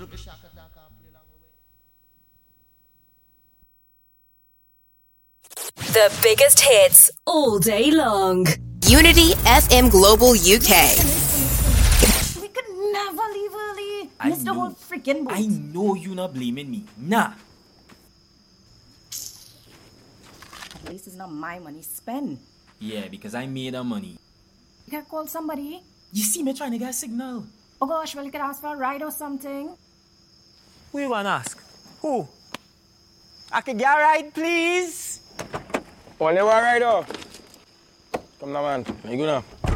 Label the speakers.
Speaker 1: The biggest hits all day long.
Speaker 2: Unity FM Global UK.
Speaker 3: We could never leave early.
Speaker 4: I
Speaker 3: Missed the
Speaker 4: know.
Speaker 3: whole freaking boat.
Speaker 4: I know you not blaming me. Nah.
Speaker 3: At least it's not my money spent.
Speaker 4: Yeah, because I made the money.
Speaker 3: You can call somebody.
Speaker 4: You see me trying to get a signal.
Speaker 3: Oh gosh, well you could ask for a ride or something.
Speaker 5: Who you gonna ask? Who? I could get a ride, please?
Speaker 6: Only one rider. Come now, man. You go now.